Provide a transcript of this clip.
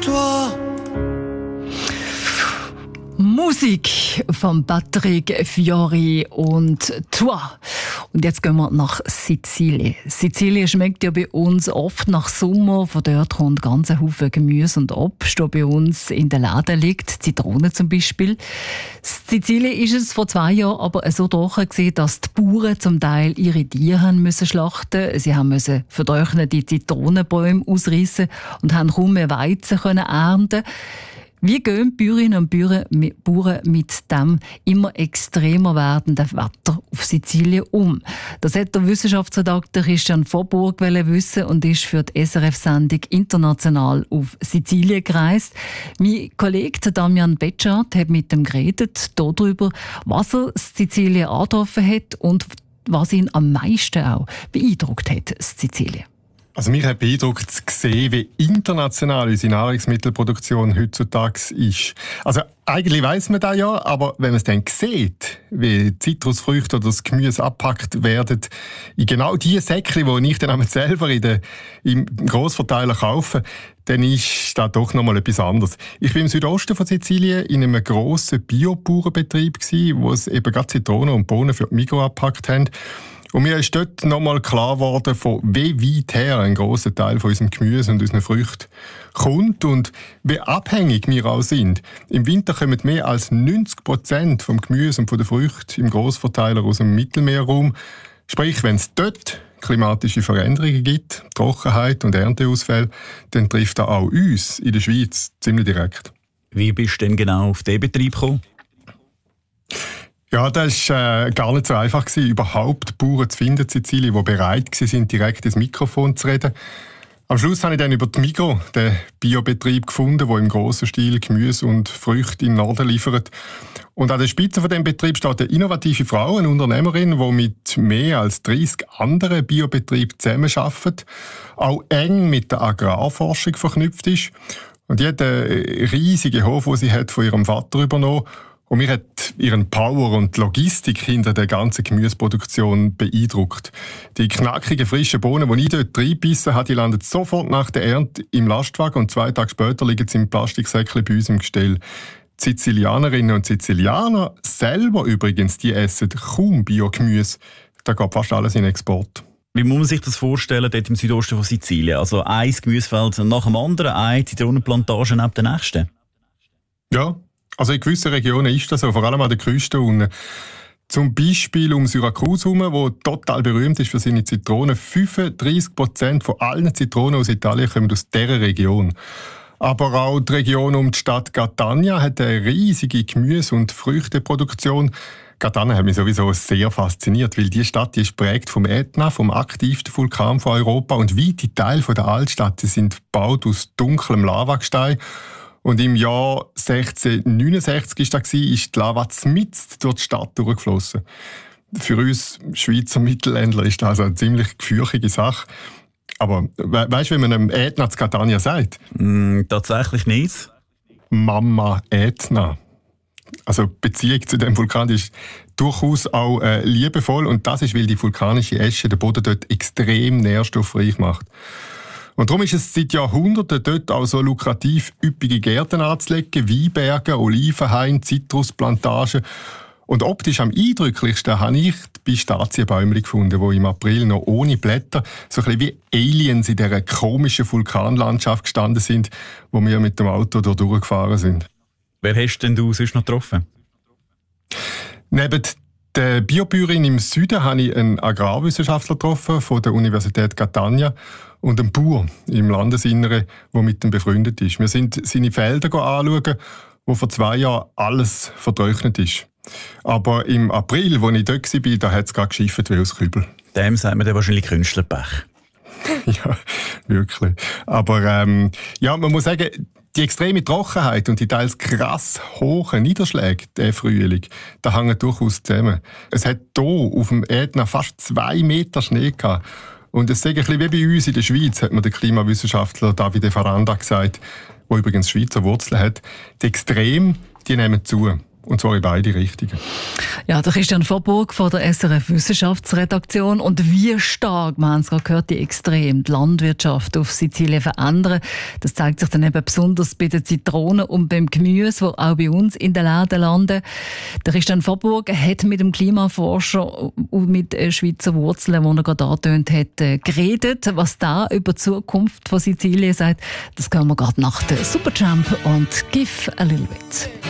toi. Musik von Patrick Fiori und Toi. Und jetzt gehen wir nach Sizilien. Sizilien schmeckt ja bei uns oft nach Sommer. Von dort kommt ganz ein Haufen Gemüse und Obst, das bei uns in den Läden liegt. Zitronen zum Beispiel. Sizilien ist es vor 2 Jahren aber so trocken gewesen, dass die Bauern zum Teil ihre Tiere haben müssen schlachten. Sie haben müssen vertrocknete Zitronenbäume ausreißen und haben kaum mehr Weizen können ernten. Wie gehen die Bäuerinnen und Bauern mit dem immer extremer werdenden Wetter auf Sizilien um? Das hat der Wissenschaftsredakteur Christian Vorburg wissen und ist für die SRF-Sendung international auf Sizilien gereist. Mein Kollege Damian Betschart hat mit ihm geredet darüber, was er Sizilien angetroffen hat und was ihn am meisten auch beeindruckt hat, Sizilien. Also mich hat beeindruckt zu sehen, wie international unsere Nahrungsmittelproduktion heutzutage ist. Also eigentlich weiss man das ja, aber wenn man es dann sieht, wie Zitrusfrüchte oder das Gemüse abgepackt werden, in genau die Säckchen, die ich dann selber im Grossverteiler kaufe, dann ist das doch nochmal etwas anderes. Ich war im Südosten von Sizilien in einem grossen Biobauernbetrieb, wo es eben gerade Zitronen und Bohnen für die Migros abgepackt haben. Und mir ist dort nochmal klar geworden, von wie weit her ein grosser Teil von unserem Gemüse und unseren Früchten kommt und wie abhängig wir auch sind. Im Winter kommen mehr als 90% vom Gemüse und von den Früchten im Grossverteiler aus dem Mittelmeerraum. Sprich, wenn es dort klimatische Veränderungen gibt, Trockenheit und Ernteausfälle, dann trifft das auch uns in der Schweiz ziemlich direkt. Wie bist du denn genau auf diesen Betrieb gekommen? Ja, das war gar nicht so einfach, überhaupt Bauern zu finden in Sizilien, die bereit waren, direkt ins Mikrofon zu reden. Am Schluss habe ich dann über die Migros den Biobetrieb gefunden, der im grossen Stil Gemüse und Früchte in den Norden liefert. Und an der Spitze von diesem Betrieb steht eine innovative Frau, eine Unternehmerin, die mit mehr als 30 anderen Biobetrieben zusammenarbeitet, auch eng mit der Agrarforschung verknüpft ist. Und die hat einen riesigen Hof, den sie hat von ihrem Vater übernommen. Und mich hat ihren Power und die Logistik hinter der ganzen Gemüseproduktion beeindruckt. Die knackigen, frischen Bohnen, die ich dort reinbissen habe, die landen sofort nach der Ernte im Lastwagen und 2 Tage später liegen sie im Plastiksäckchen bei uns im Gestell. Die Sizilianerinnen und Sizilianer selber übrigens, die essen kaum Biogemüse. Da geht fast alles in Export. Wie muss man sich das vorstellen, dort im Südosten von Sizilien? Also ein Gemüsefeld nach dem anderen, eine Zitronenplantage neben der nächsten? Ja. Also in gewissen Regionen ist das so, vor allem an der Küste unten. Zum Beispiel um Syrakus herum, wo total berühmt ist für seine Zitronen. 35% von allen Zitronen aus Italien kommen aus dieser Region. Aber auch die Region um die Stadt Catania hat eine riesige Gemüse- und Früchteproduktion. Catania hat mich sowieso sehr fasziniert, weil die Stadt die ist geprägt vom Ätna, vom aktivsten Vulkan von Europa. Und weite Teile der Altstadt sind gebaut aus dunklem Lavagestein. Und im Jahr 1669 ist die Lava mitten durch die Stadt durchgeflossen. Für uns Schweizer Mittelländler ist das also eine ziemlich gefürchtige Sache. Aber weißt du, wie man einem Ätna zu Catania sagt? Tatsächlich nicht. Mama Ätna. Also die Beziehung zu dem Vulkan die ist durchaus auch liebevoll. Und das ist, weil die vulkanische Asche den Boden dort extrem nährstoffreich macht. Und darum ist es seit Jahrhunderten dort auch so lukrativ, üppige Gärten anzulegen, Weinberge, Olivenhaine, Zitrusplantagen. Und optisch am eindrücklichsten habe ich die Pistazienbäume gefunden, die im April noch ohne Blätter, so ein bisschen wie Aliens in dieser komischen Vulkanlandschaft gestanden sind, wo wir mit dem Auto durchgefahren sind. Wer hast denn du sonst noch getroffen? Neben der Biobäuerin im Süden habe ich einen Agrarwissenschaftler getroffen von der Universität Catania und einen Bauer im Landesinneren, der mit ihm befreundet ist. Wir sind seine Felder anschauen, wo vor 2 Jahren alles vertrocknet ist. Aber im April, als ich dort war, da hat es gerade geschifft wie aus Kübel. Dem sagt man dann wahrscheinlich Künstlerpech. Ja, wirklich. Aber ja, man muss sagen, die extreme Trockenheit und die teils krass hohen Niederschläge der Frühling, da hängen durchaus zusammen. Es hat hier auf dem Ätna fast 2 Meter Schnee gehabt. Und es ist ein bisschen wie bei uns in der Schweiz, hat mir der Klimawissenschaftler Davide Faranda gesagt, der übrigens Schweizer Wurzeln hat. Die Extreme, die nehmen zu. Und zwar in beide Richtungen. Ja, der Christian Vorburg von der SRF Wissenschaftsredaktion. Und wie stark, wir haben es gerade gehört, die extrem die Landwirtschaft auf Sizilien verändern. Das zeigt sich dann eben besonders bei den Zitronen und beim Gemüse, wo auch bei uns in den Läden landen. Der Christian Vorburg hat mit dem Klimaforscher mit Schweizer Wurzeln, den er gerade angetönt hat, geredet. Was da über die Zukunft von Sizilien sagt, das können wir gerade nach der Supertramp und «Give a Little Bit».